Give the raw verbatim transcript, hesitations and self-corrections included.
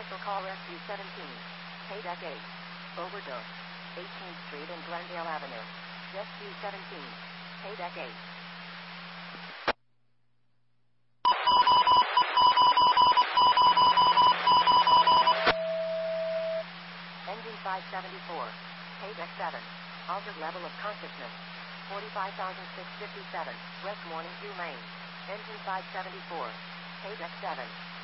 Commercial Call Rescue seventeen. Paydeck eight. Overdose. eighteenth Street and Glendale Avenue. Rescue seventeen. Paydeck eight. Engine five seventy-four. Paydeck seven. Altered level of consciousness. forty-five thousand six hundred fifty-seven. West Morning View Lane. Engine five seventy-four. Paydeck seven.